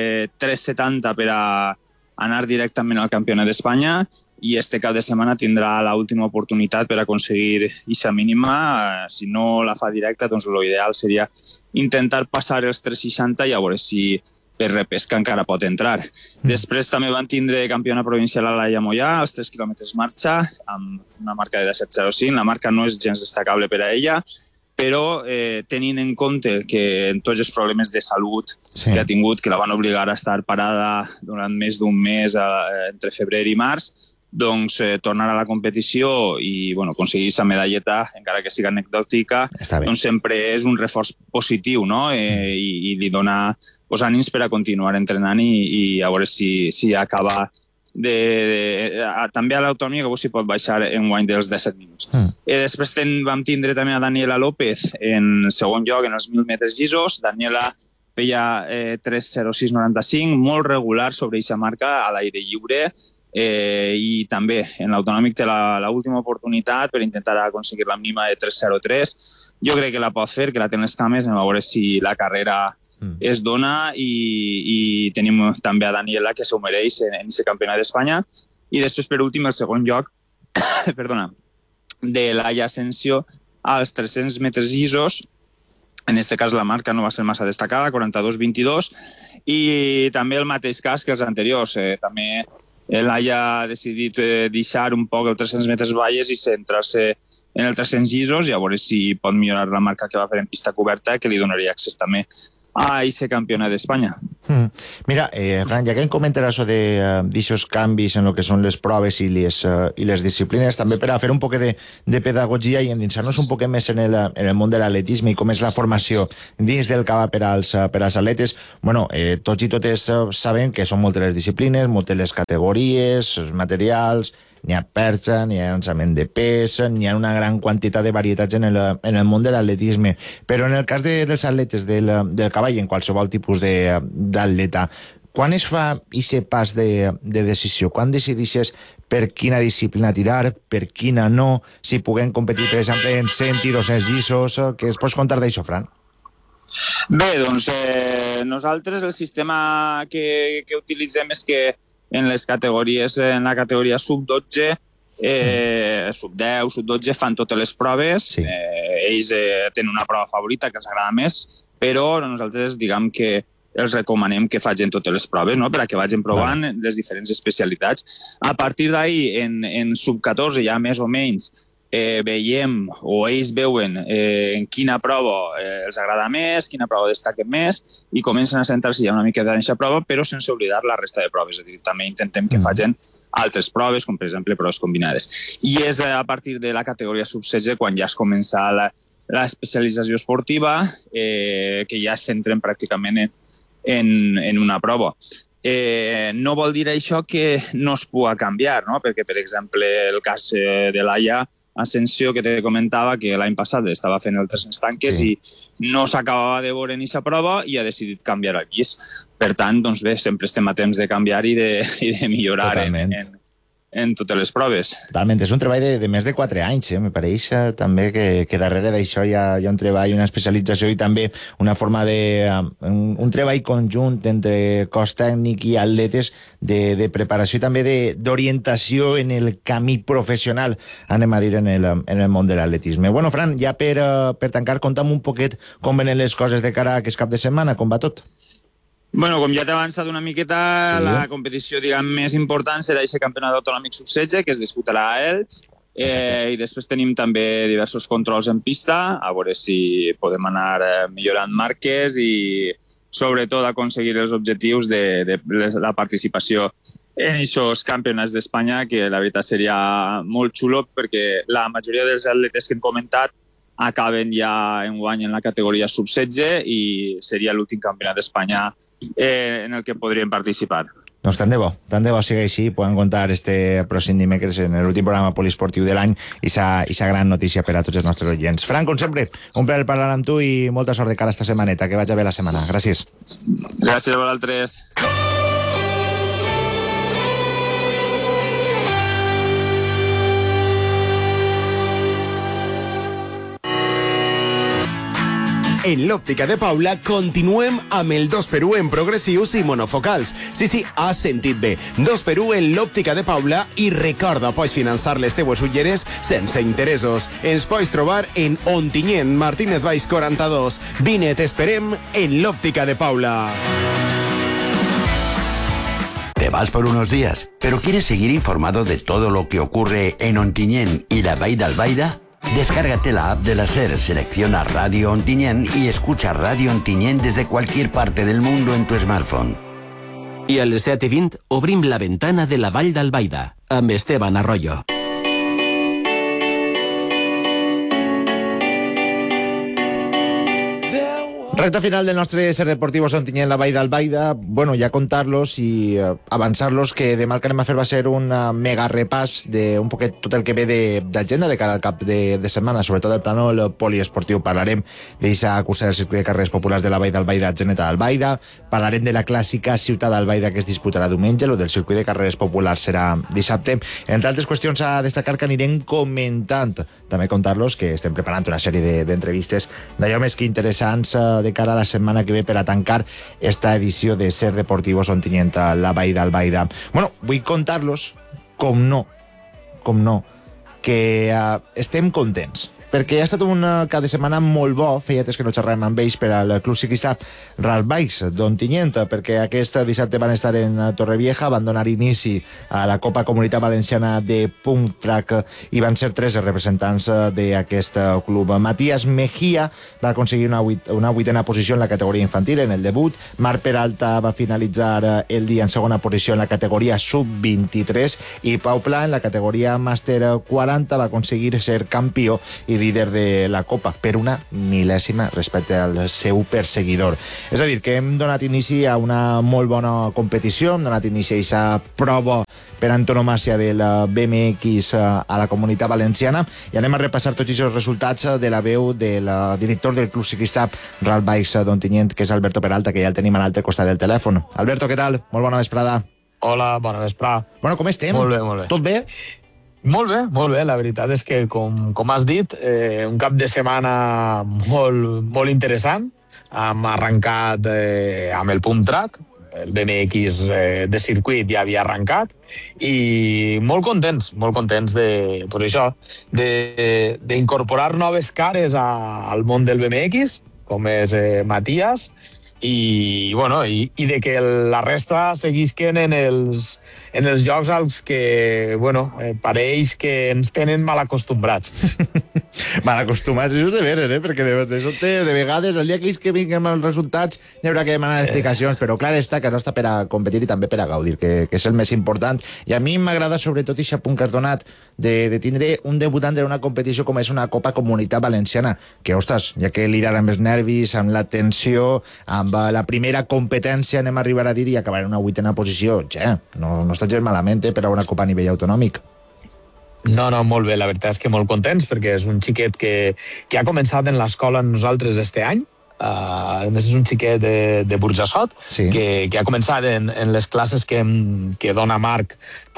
3.70 per a anar directament al Campionat d'Espanya, i este cap de setmana tindrà l'última oportunitat per aconseguir aquesta mínima. Si no la fa directa, doncs l'ideal seria intentar passar els 3.60 i a veure si per repesca encara pot entrar. Després també van tindre campiona provincial a Laia Mollà, als 3 quilòmetres marxa, amb una marca de 17.05. La marca no és gens destacable per a ella, però tenint en compte que en tots els problemes de salut que ha tingut, que la van obligar a estar parada durant més d'un mes entre febrer i març, doncs tornar a la competició i aconseguir aquesta medalleta, encara que sigui anecdòtica, doncs sempre és un reforç positiu, no? I li dona ànims per a continuar entrenant i a veure si acaba també a l'autonomia, que s'hi pot baixar en guany dels 17 minuts. Després vam tindre també a Daniela López en segon lloc en els 1.000 metres llisos. Daniela feia 3.06.95, molt regular sobre aquesta marca a l'aire lliure. i també en l'autonòmic té l'última oportunitat per intentar aconseguir la mínima de 3.03. Jo crec que la pot fer, que la té en les cames, a veure si la carrera es dona, i tenim també a Daniela, que s'ho mereix en aquest campionat d'Espanya. I després, per últim, el segon lloc de Laia Asensio als 300 metres llisos. En aquest cas la marca no va ser massa destacada, 42-22, i també el mateix cas que els anteriors. També Laia ha decidit deixar un poc el 300 metres valles i centrar-se en el 300 llisos, i a veure si pot millorar la marca que va fer en pista coberta, que li donaria accés també a aquest campionat d'Espanya. Mira, Fran, ja que em comentaràs això d'aixòs canvis en el que són les proves i les disciplines, també per a fer un poc de pedagogia i endinsar-nos un poc més en el món de l'atletisme i com és la formació dins del cava per als atletes. Bueno, tots i totes sabem que són moltes les disciplines, moltes les categories, els materials, n'hi ha perxa, n'hi ha llançament de pes, n'hi ha una gran quantitat de varietats en el món de l'atletisme. Però en el cas dels atletes del cavall, en qualsevol tipus d'atleta, quan es fa aquest pas de decisió? Quan decideixes per quina disciplina tirar, per quina no, si puguem competir, per exemple, en 100 i 200 llisos? Què es pots contar d'això, Fran? Bé, doncs nosaltres el sistema que utilitzem és que en les categories, en la categoria sub-12, sub-10, sub-12, fan totes les proves. Sí. Ells tenen una prova favorita que els agrada més, però nosaltres diguem que els recomanem que facin totes les proves, no?, per a que vagin provant les diferents especialitats. A partir d'ahir, en sub-14, ja més o menys, veiem, o ells veuen en quina prova els agrada més, quina prova destaquen més, i comencen a centrar-se ja una mica en aquesta prova, però sense oblidar la resta de proves. És a dir, també intentem que facin altres proves, com per exemple proves combinades. I és a partir de la categoria sub-16 quan ja es comença l'especialització esportiva, que ja es centren pràcticament en una prova. No vol dir això que no es pugui canviar, no? Perquè, per exemple, el cas de Laia Asensio, que te comentava que l'any passat estava fent el 300 tanques i no s'acabava de veure en aquesta prova i ha decidit canviar el guix. Per tant, doncs bé, sempre estem a temps de canviar i de millorar en totes les proves. Totalment, és un treball de més de 4 anys, me pareix també que darrere d'això hi ha un treball, una especialització i també una forma un treball conjunt entre cos tècnic i atletes de preparació i també d'orientació en el camí professional, anem a dir, en el món de l'atletisme. Bueno, Fran, ja per tancar, conta'm un poquet com venen les coses de cara a aquest cap de setmana, com va tot? Bueno, com ja t'he avançat una miqueta, la competició més important serà aquest campionat autonòmic sub-16, que es disputarà a Elx, i després tenim també diversos controls en pista, a veure si podem anar millorant marques i sobretot aconseguir els objectius de la participació en aquests campionats d'Espanya, que la veritat seria molt xulo, perquè la majoria dels atletes que hem comentat acaben ja enguany en la categoria sub-16 i seria l'últim campionat d'Espanya en el que podríem participar. Doncs tant de bo sigui així, poden contar este pròxim dimecres en l'últim programa poliesportiu de l'any i sa gran notícia per a tots els nostres oients. Fran, com sempre, un plaer parlar amb tu i molta sort de cara a esta setmaneta, que vagi bé la setmana. Gràcies. Gràcies a vosaltres. En l'òptica de Paula continuem amb el 2x1 en progressius i monofocals. Sí, has sentit bé. 2x1 en l'òptica de Paula i recorda, pots finançar les teues ulleres sense interessos. Ens pots trobar en Ontinyent, Martínez Valls 42. Vine, t'esperem en l'òptica de Paula. Te vas por unos días, pero ¿quieres seguir informado de todo lo que ocurre en Ontinyent y la Vall d'Albaida? Descárgate la app de la SER, selecciona Radio Ontinyent y escucha Radio Ontinyent desde cualquier parte del mundo en tu smartphone. I a les 7:20 obrim la ventana de la Vall d'Albaida, amb Esteban Arroyo. Recta final del nostre Ser Deportivo Ontinyent, la Vall d'Albaida. Bueno, ja contar-los i avançar-los que demà el que anem a fer va ser un mega repàs d'un poquet tot el que ve d'agenda de cara al cap de setmana, sobretot el plànol poliesportiu. Parlarem d'aquesta cursa del circuit de carrers populars de la Vall d'Albaida, Geneta d'Albaida. Parlarem de la clàssica Ciutat d'Albaida que es disputarà diumenge, el del circuit de carrers populars serà dissabte. Entre altres qüestions a destacar que anirem comentant. També contar-los que estem preparant una sèrie d'entrevistes d'allò més que interessants de cara a la setmana que ve per a tancar esta edició de Ser Deportivos Ontinyent a la Vall d'Albaida. Bueno, vull contar-los, com no, que estem contents, perquè ha estat un cap de setmana molt bo. Feia temps que no xerràvem amb ells per al Club Ciclista Ralbais d'Ontinyent, perquè aquest dissabte van estar en Torrevieja, van donar inici a la Copa Comunitat Valenciana de Punk Track i van ser 3 els representants d'aquest club. Matías Mejía va aconseguir una vuitena posició en la categoria infantil en el debut. Marc Peralta va finalitzar el dia en segona posició en la categoria sub-23 i Pau Pla en la categoria Màster 40 va aconseguir ser campió i líder de la Copa per una mil·lèsima respecte al seu perseguidor. És a dir, que hem donat inici a una molt bona competició, hem donat inici a aquesta prova per antonomàcia del BMX a la Comunitat Valenciana i anem a repassar tots aquests resultats de la veu del director del Club Ciclista Ralbais d'Ontinyent, que és Alberto Peralta, que ja el tenim a l'altre costat del telèfon. Alberto, què tal? Molt bona vesprada. Hola, bona vesprada. Bueno, com estem? Molt bé. Tot bé? Molt bé. La veritat és que, com has dit, un cap de setmana molt interessant. Hem arrencat amb el Pump Track, el BMX de circuit ja havia arrencat, i molt contents per això, d'incorporar noves cares al món del BMX, com és Matías, i de que la resta seguisquen en els jocs als que, pareix que ens tenen mal acostumbrats. Mal acostumats, això és de veres, perquè de vegades, el dia que vinguem els resultats, n'hi haurà que demanar explicacions, però clar està que no està per a competir i també per a gaudir, que és el més important. I a mi m'agrada sobretot aquest punt que has donat de tindre un debutant en una competició com és una Copa Comunitat Valenciana, que, ostres, ja que lirar amb els nervis, amb la tensió, amb la primera competència, anem a arribar a dir, i acabar en una vuitena posició, no està gens malament per a una Copa a nivell autonòmic. No, molt bé, la veritat és que molt contents, perquè és un xiquet que ha començat en l'escola amb nosaltres este any. A més, és un xiquet de Burjassot, que ha començat en les classes que dona Marc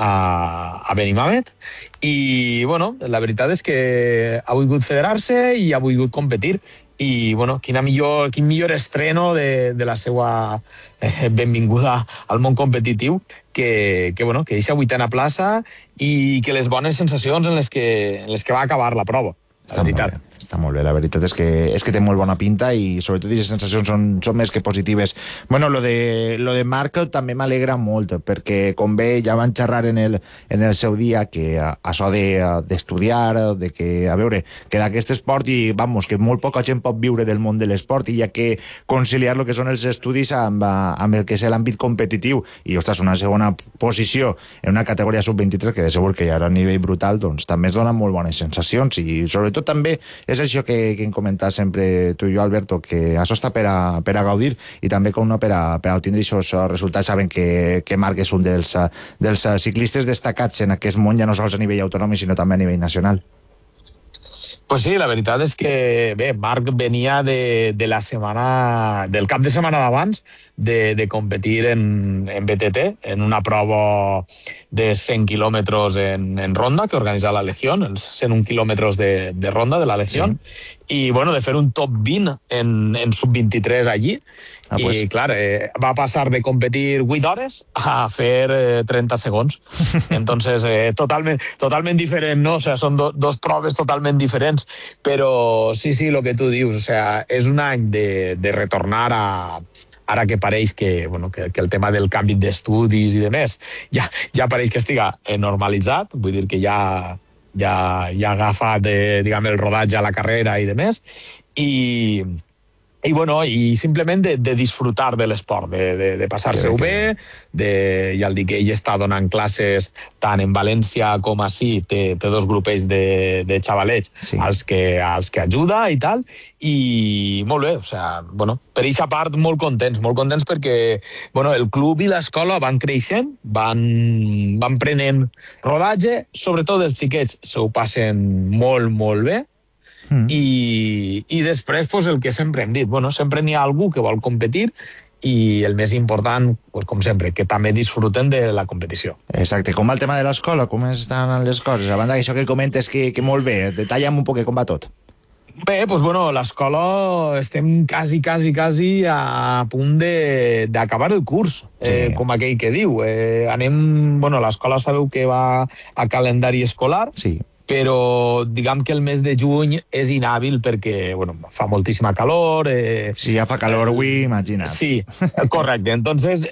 a Benimàmet, i la veritat és que ha volgut federar-se i ha volgut competir. I quin millor estreno de la seva benvinguda al món competitiu que eixa vuitena plaça i que les bones sensacions en les que va acabar la prova, la veritat. Està molt bé, la veritat és que té molt bona pinta i sobretot aquestes sensacions són més que positives. Bueno, lo de Marc també m'alegra molt, perquè com bé ja van xerrar en el seu dia que això d'estudiar, de que, a veure, que d'aquest esport i, que molt poca gent pot viure del món de l'esport i hi ha que conciliar el que són els estudis amb el que és l'àmbit competitiu i, ostres, una segona posició en una categoria sub-23 que de segur que hi ha a nivell brutal, doncs també es donen molt bones sensacions i sobretot també és això que hem comentat sempre tu i jo, Alberto, que això està per a gaudir i també com no per a obtenir aquests resultats. Saben que Marc és un dels ciclistes destacats en aquest món, ja no sols a nivell autonòmic, sinó també a nivell nacional. Pues sí, la veritat és que Marc venia del cap de setmana d'abans de competir en BTT, en una prova de 100 quilòmetres en ronda que organitza la Legión, els 101 quilòmetres de ronda de la Legión, i de fer un top 20 en sub-23 allí. I, clar, va passar de competir 8 hores a fer 30 segons. Entonces, totalment diferent, ¿no? O sea, són dos proves totalment diferents. Però sí, el que tu dius, o sea, és un any de retornar a... Ara que pareix que el tema del canvi d'estudis i demés ja pareix que estiga normalitzat, vull dir que ja ha agafat, el rodatge a la carrera i demés, i i simplement de disfrutar de l'esport, de passar-se-ho bé, ja el dic que ell està donant classes tant en València com ací, té dos grupells de xavalets als que ajuda i tal, i molt bé, per aquesta part molt contents perquè el club i l'escola van creixent, van prenent rodatge, sobretot els xiquets s'ho passen molt, molt bé, i després el que sempre hem dit, sempre n'hi ha algú que vol competir i el més important, com sempre, que també disfruten de la competició. Exacte. Com va el tema de l'escola? Com estan les coses? A banda d'això que comentes que molt bé, detalla'm un poc com va tot. Bé, l'escola estem quasi a punt d'acabar el curs, com aquell que diu. L'escola sabeu que va a calendari escolar, però diguem que el mes de juny és inhàbil perquè fa moltíssima calor. Si ja fa calor avui, imagina't. Sí, correcte. Entonces,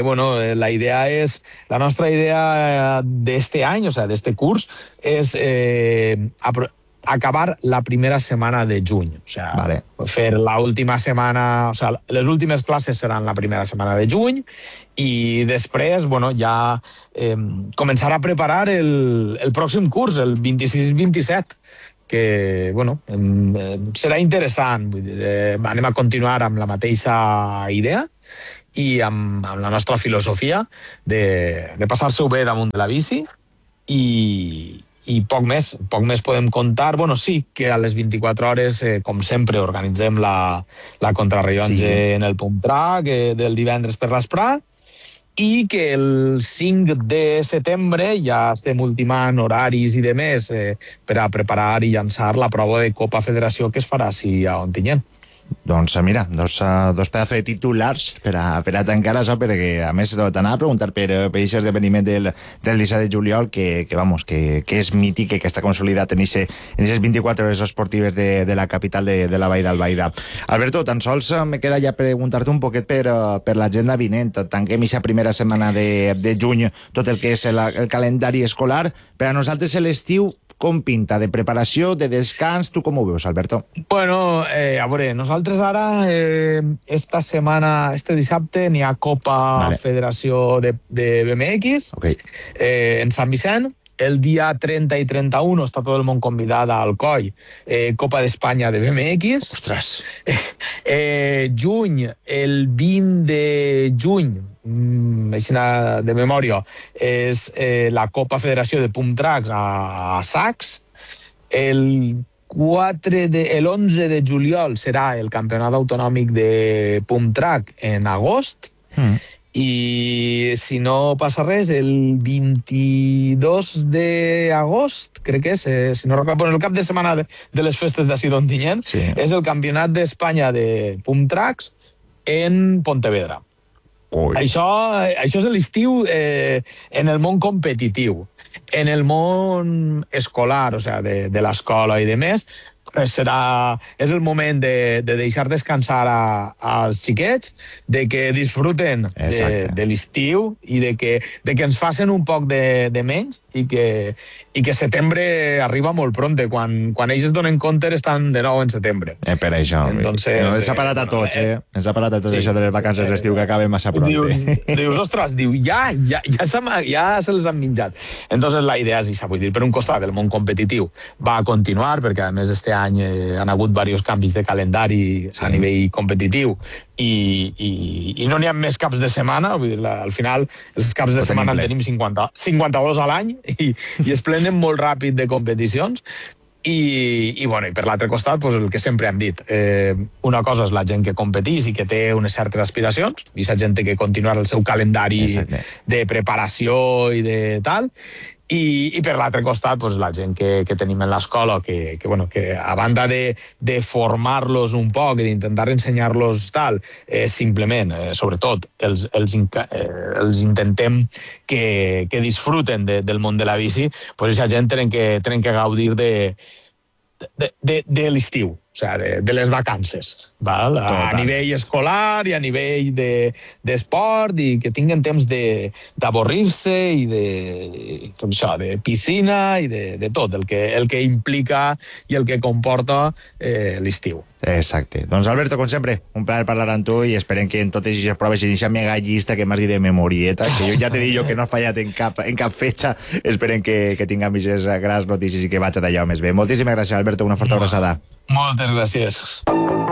la nostra idea d'este any, d'este curs, és acabar la primera setmana de juny. Fer l'última setmana... les últimes classes seran la primera setmana de juny i després ja començar a preparar el pròxim curs, el 26-27, que serà interessant. Anem a continuar amb la mateixa idea i amb la nostra filosofia de passar-se-ho bé damunt de la bici i poc més podem contar. Sí que a les 24 hores, com sempre, organitzem la contrarellotge en el Pump Track del divendres per l'Esprat i que el 5 de setembre ja estem ultimant horaris i demés per a preparar i llançar la prova de Copa Federació que es farà així a Ontinyent. Doncs mira, dos pedazos de titulars per a tancar això, perquè a més t'anava a preguntar per aquest esdeveniment del 17 de juliol que és mític, que està consolidat en aquestes 24 hores esportives de la capital de la Vall d'Albaida. Alberto, tan sols me queda ja preguntar-te un poquet per l'agenda vinent. Tanquem aquesta primera setmana de juny tot el que és el calendari escolar. Per a nosaltres l'estiu com pinta? De preparació, de descans? Tu com ho veus, Alberto? A veure, nosaltres ara, esta setmana, este dissabte, n'hi ha Copa Federació de BMX en Sant Vicent. El dia 30 i 31 està tot el món convidat a Alcoi, Copa d'Espanya de BMX. Ostres! Juny, el 20 de juny, així de memòria, és la Copa Federació de Pump Tracks a Sacs. El 11 de juliol serà el Campionat Autonòmic de Pump Track en agost. I si no passa res, el 22 d'agost, crec que és, si no recordo, el cap de setmana de les festes d'ací d'Ontinyent, és el Campionat d'Espanya de Pump Tracks en Pontevedra. Això és l'estiu en el món competitiu. En el món escolar, de l'escola i de més, és el moment de deixar descansar als xiquets, de que disfruten de l'estiu i de que ens facin un poc de menys i que setembre arriba molt pronte. Quan ells es donen compte estan de nou en setembre. Per això. Ens ha parat a tots, Ens ha parat a tots això de les vacances d'estiu que acaben massa pronte. Dius, ostres, ja se'ls han menjat. Entonces la idea és això, vull dir, per un costat el món competitiu va a continuar, perquè a més este any han hagut diversos canvis de calendari a nivell competitiu i no n'hi ha més caps de setmana. Vull dir, al final els caps de setmana en tenim 52 a l'any i es plenen molt ràpid de competicions. I per l'altre costat, el que sempre hem dit, una cosa és la gent que competís i que té unes certes aspiracions, i aquesta gent té que continuar el seu calendari de preparació i de tal, i per l'altre costat, la gent que tenim en l'escola, que a banda de formar-los un poc i d'intentar ensenyar-los tal, simplement, sobretot, els intentem que disfruten del món de la bici, aquesta gent tenen que gaudir de l'estiu. sigui, de les vacances, val? A nivell escolar i a nivell d'esport, i que tinguen temps d'avorrir-se i de piscina i de tot el que implica i el que comporta l'estiu. Exacte. Doncs Alberto, com sempre, un plaer parlar amb tu i esperem que en totes aquestes proves inicia mega llista que m'has dit de memorieta, que jo ja t'he dit jo que no has fallat en cap fetxa. Esperem que tinguem aquestes grans notícies i que vaig d'allò més bé. Moltíssimes gràcies, Alberto, una forta abraçada. Moltes gràcies.